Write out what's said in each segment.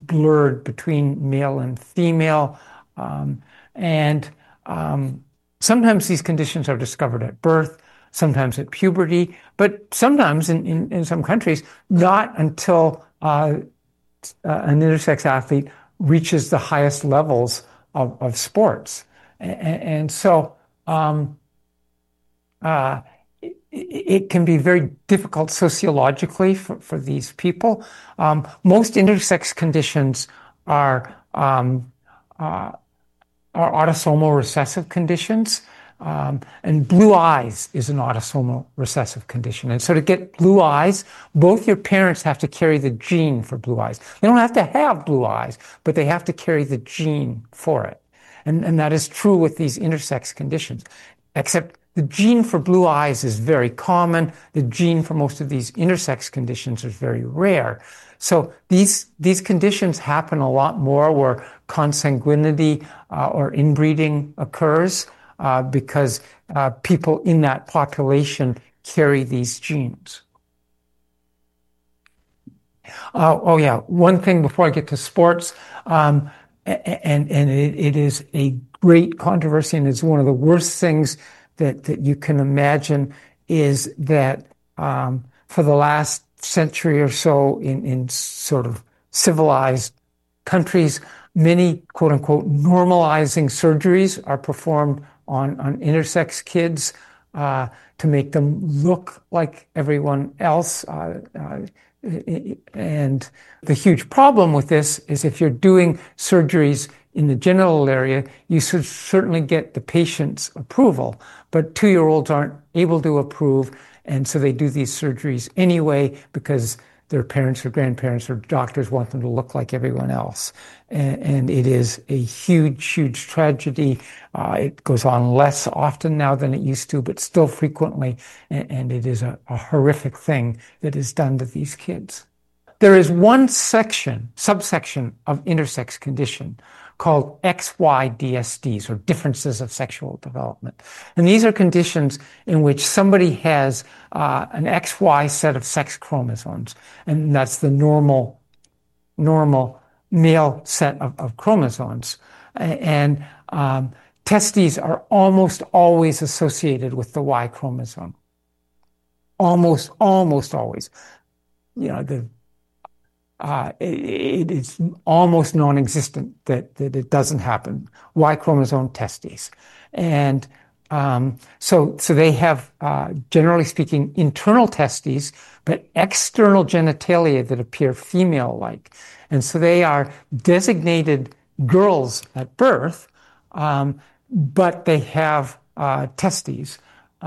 blurred between male and female. And sometimes these conditions are discovered at birth, sometimes at puberty, but sometimes in some countries, not until an intersex athlete reaches the highest levels of sports. And so it can be very difficult sociologically for these people. Most intersex conditions are autosomal recessive conditions. And blue eyes is an autosomal recessive condition. And so to get blue eyes, both your parents have to carry the gene for blue eyes. They don't have to have blue eyes, but they have to carry the gene for it. And that is true with these intersex conditions, except the gene for blue eyes is very common. The gene for most of these intersex conditions is very rare. So these conditions happen a lot more where consanguinity or inbreeding occurs because people in that population carry these genes. One thing before I get to sports, and it is a great controversy, and it's one of the worst things that you can imagine, is that for the last century or so in sort of civilized countries, many quote-unquote normalizing surgeries are performed on intersex kids to make them look like everyone else. And the huge problem with this is if you're doing surgeries in the genital area, you should certainly get the patient's approval, but 2-year-olds aren't able to approve, and so they do these surgeries anyway because their parents or grandparents or doctors want them to look like everyone else. And it is a huge, huge tragedy. It goes on less often now than it used to, but still frequently. And it is a horrific thing that is done to these kids. There is one subsection of intersex condition called XY-DSDs, or differences of sexual development. And these are conditions in which somebody has an XY set of sex chromosomes, and that's the normal male set of chromosomes. And testes are almost always associated with the Y chromosome. Almost always. It is almost non-existent that it doesn't happen. Y chromosome testes. And so they have, generally speaking, internal testes, but external genitalia that appear female-like. And so they are designated girls at birth, but they have testes.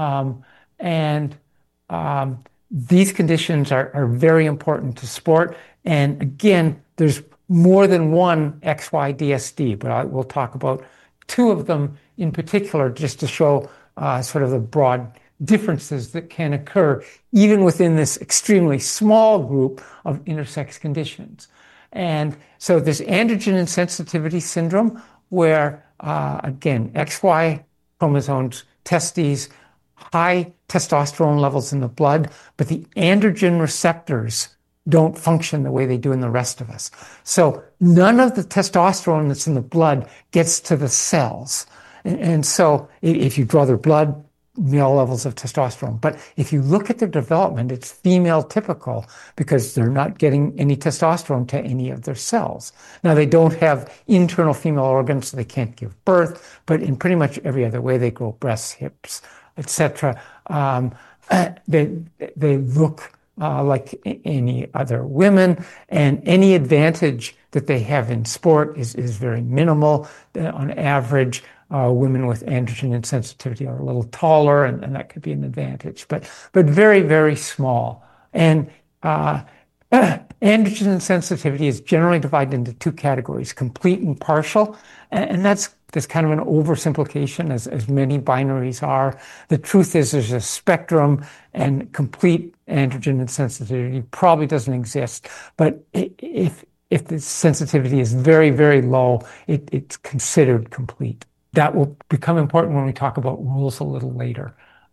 These conditions are very important to sport. And again, there's more than one XY-DSD, but we'll talk about two of them in particular just to show sort of the broad differences that can occur even within this extremely small group of intersex conditions. And so there's androgen insensitivity syndrome where, again, XY chromosomes, testes, high testosterone levels in the blood, but the androgen receptors don't function the way they do in the rest of us. So none of the testosterone that's in the blood gets to the cells. And so if you draw their blood, male levels of testosterone. But if you look at their development, it's female typical because they're not getting any testosterone to any of their cells. Now, they don't have internal female organs, so they can't give birth, but in pretty much every other way, they grow breasts, hips, etc. They look like any other women, and any advantage that they have in sport is very minimal. On average, women with androgen insensitivity are a little taller, and that could be an advantage, but very, very small. And androgen insensitivity is generally divided into two categories, complete and partial, and that's kind of an oversimplification, as many binaries are. The truth is there's a spectrum, and complete androgen insensitivity probably doesn't exist. But if the sensitivity is very, very low, it's considered complete. That will become important when we talk about rules a little later.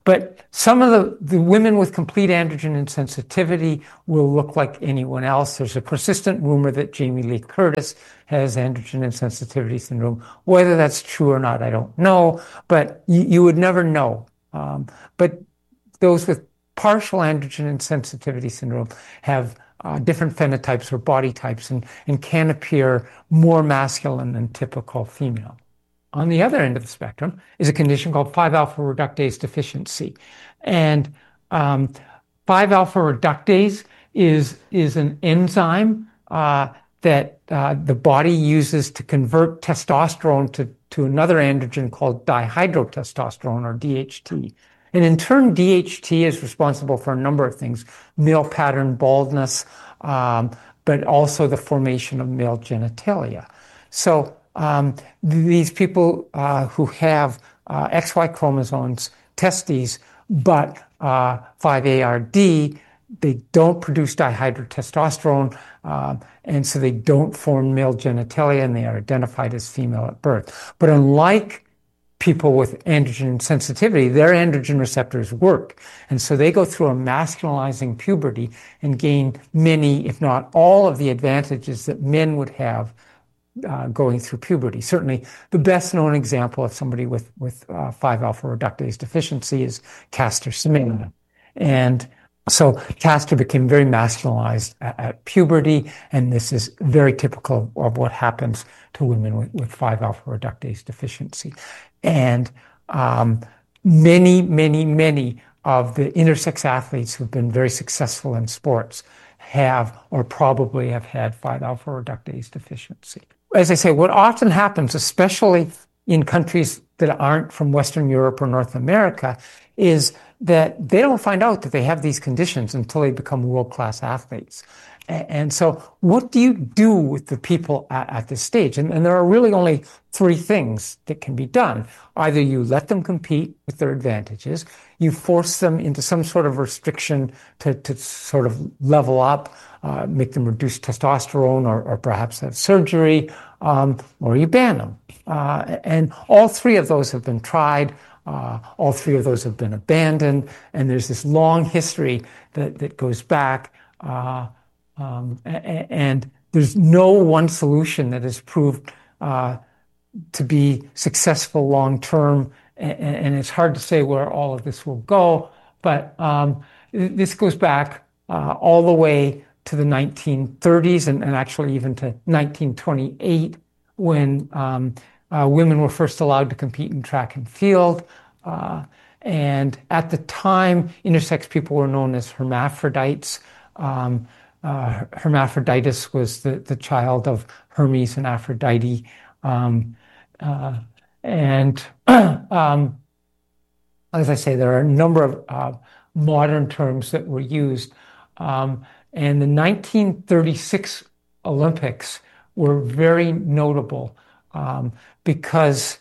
But some of the women with complete androgen insensitivity will look like anyone else. There's a persistent rumor that Jamie Lee Curtis has androgen insensitivity syndrome. Whether that's true or not, I don't know, but you would never know. But those with partial androgen insensitivity syndrome have different phenotypes or body types and can appear more masculine than typical female. On the other end of the spectrum is a condition called 5-alpha reductase deficiency. And 5-alpha reductase is an enzyme that the body uses to convert testosterone to another androgen called dihydrotestosterone, or DHT. And in turn, DHT is responsible for a number of things: male pattern baldness, but also the formation of male genitalia. So these people who have XY chromosomes, testes, but 5ARD, they don't produce dihydrotestosterone, and so they don't form male genitalia, and they are identified as female at birth. But unlike people with androgen sensitivity, their androgen receptors work. And so they go through a masculinizing puberty and gain many, if not all, of the advantages that men would have going through puberty. Certainly, the best known example of somebody with 5-alpha reductase deficiency is Caster Semenya. And so Caster became very masculinized at puberty, and this is very typical of what happens to women with 5-alpha reductase deficiency. And many of the intersex athletes who've been very successful in sports have or probably have had 5-alpha reductase deficiency. As I say, what often happens, especially in countries that aren't from Western Europe or North America, is that they don't find out that they have these conditions until they become world-class athletes. And so what do you do with the people at this stage? And there are really only three things that can be done. Either you let them compete with their advantages, you force them into some sort of restriction to sort of level up, make them reduce testosterone or perhaps have surgery, or you ban them. And all three of those have been tried. All three of those have been abandoned. And there's this long history that goes back. And there's no one solution that is proved to be successful long term, and it's hard to say where all of this will go. But this goes back all the way to the 1930s, and actually even to 1928, when women were first allowed to compete in track and field. And at the time, intersex people were known as hermaphrodites. Hermaphroditus was the child of Hermes and Aphrodite. As I say, there are a number of modern terms that were used. And the 1936 Olympics were very notable because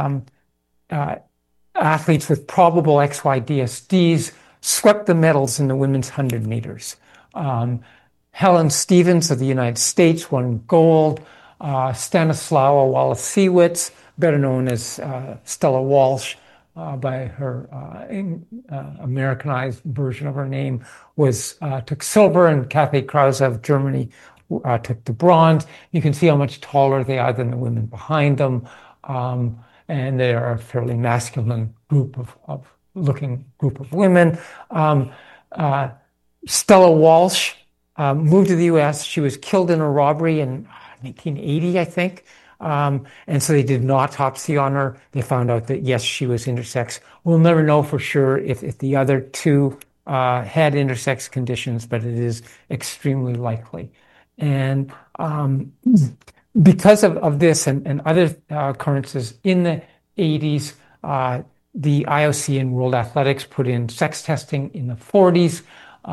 athletes with probable XY-DSDs swept the medals in the women's 100 meters. Helen Stevens of the United States won gold. Stanislawa Wałęsiewicz, better known as Stella Walsh by her Americanized version of her name, took silver, and Kathy Krause of Germany took the bronze. You can see how much taller they are than the women behind them, and they are a fairly masculine group of women. Stella Walsh moved to the U.S. She was killed in a robbery in 1980, I think. And so they did an autopsy on her. They found out that, yes, she was intersex. We'll never know for sure if the other two had intersex conditions, but it is extremely likely. And because of this and other occurrences in the 80s, the IOC and World Athletics put in sex testing in the 40s.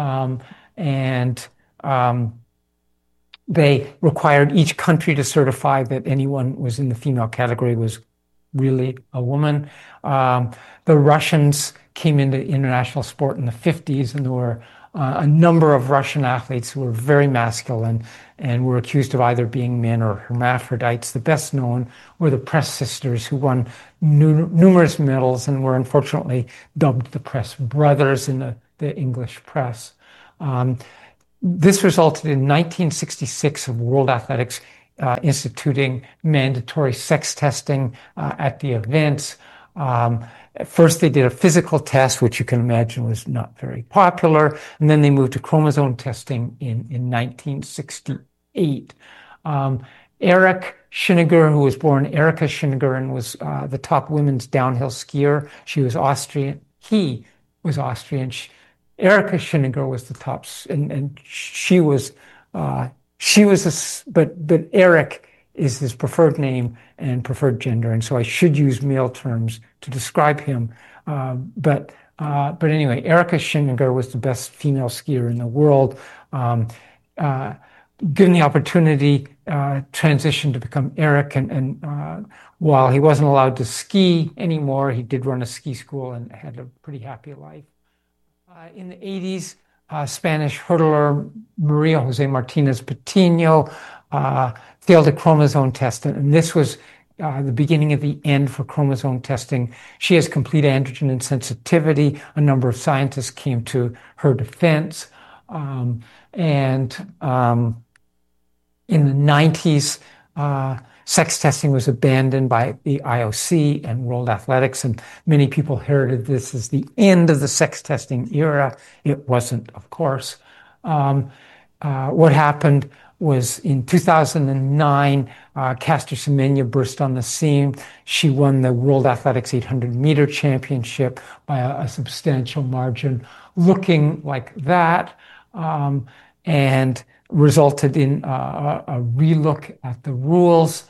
They required each country to certify that anyone was in the female category was really a woman. The Russians came into international sport in the 50s, and there were a number of Russian athletes who were very masculine and were accused of either being men or hermaphrodites. The best known were the Press sisters, who won numerous medals and were unfortunately dubbed the Press brothers in the English press. This resulted in 1966 of World Athletics instituting mandatory sex testing at the events. At first, they did a physical test, which you can imagine was not very popular, and then they moved to chromosome testing in 1968. Erich Schiniger, who was born Erika Schiniger and was the top women's downhill skier. She was Austrian. He was Austrian. Erika Schiniger was the top, and she was but Erich is his preferred name and preferred gender, and so I should use male terms to describe him. But anyway, Erika Schiniger was the best female skier in the world. Given the opportunity, transitioned to become Erich, and while he wasn't allowed to ski anymore, he did run a ski school and had a pretty happy life. In the 80s, Spanish hurdler Maria Jose Martinez Patino failed a chromosome test, and this was the beginning of the end for chromosome testing. She has complete androgen insensitivity. A number of scientists came to her defense. In the 90s, sex testing was abandoned by the IOC and World Athletics, and many people heralded this as the end of the sex testing era. It wasn't, of course. What happened was in 2009, Caster Semenya burst on the scene. She won the World Athletics 800-meter championship by a substantial margin, looking like that, and resulted in a relook at the rules.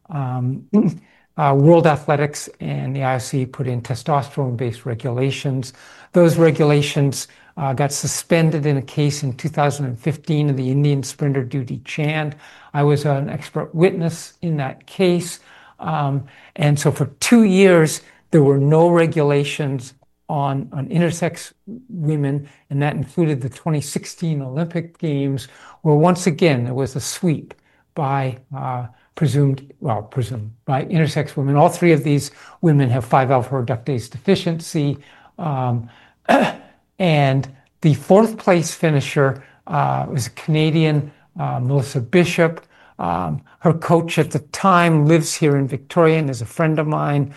World Athletics and the IOC put in testosterone-based regulations. Those regulations got suspended in a case in 2015 of the Indian sprinter Dutee Chand. I was an expert witness in that case. And so for 2 years, there were no regulations on intersex women, and that included the 2016 Olympic Games, where once again there was a sweep by presumed by intersex women. All three of these women have 5-alpha reductase deficiency. And the fourth place finisher was a Canadian, Melissa Bishop. Her coach at the time lives here in Victoria and is a friend of mine.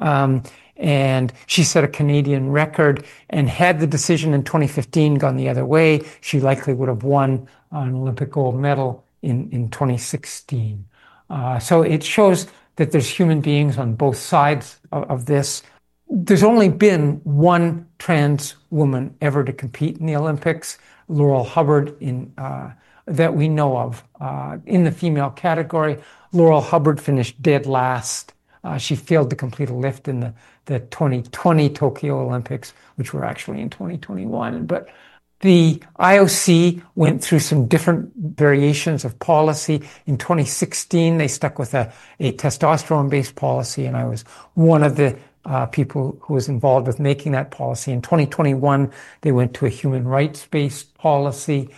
And she set a Canadian record, and had the decision in 2015 gone the other way, she likely would have won an Olympic gold medal in 2016. So it shows that there's human beings on both sides of this. There's only been one trans woman ever to compete in the Olympics, Laurel Hubbard, that we know of. In the female category, Laurel Hubbard finished dead last. She failed to complete a lift in the 2020 Tokyo Olympics, which were actually in 2021. But the IOC went through some different variations of policy. In 2016, they stuck with a testosterone-based policy, and I was one of the people who was involved with making that policy. In 2021, they went to a human rights-based policy,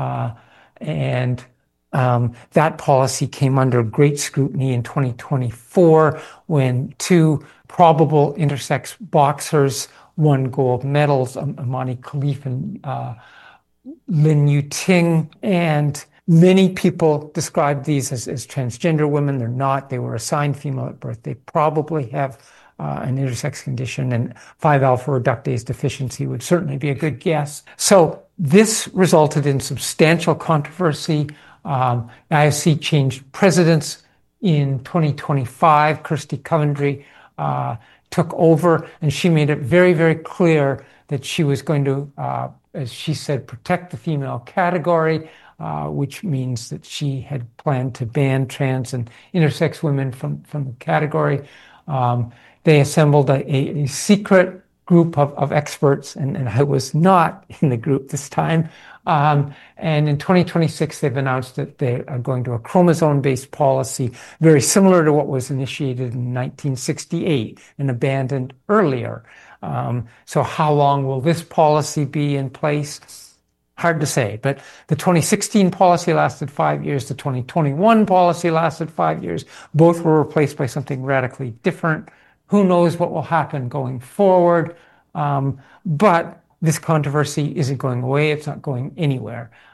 and that policy came under great scrutiny in 2024 when two probable intersex boxers won gold medals, Amani Khalif and Lin Yuting. And many people describe these as transgender women. They're not. They were assigned female at birth. They probably have an intersex condition, and 5-alpha reductase deficiency would certainly be a good guess. So this resulted in substantial controversy. IOC changed presidents in 2025. Kirsty Coventry took over, and she made it very, very clear that she was going to, as she said, protect the female category, which means that she had planned to ban trans and intersex women from the category. They assembled a secret group of experts, and I was not in the group this time. And in 2026, they've announced that they are going to a chromosome-based policy, very similar to what was initiated in 1968 and abandoned earlier. So how long will this policy be in place? Hard to say, but the 2016 policy lasted 5 years. The 2021 policy lasted 5 years. Both were replaced by something radically different. Who knows what will happen going forward? But this controversy isn't going away. It's not going anywhere.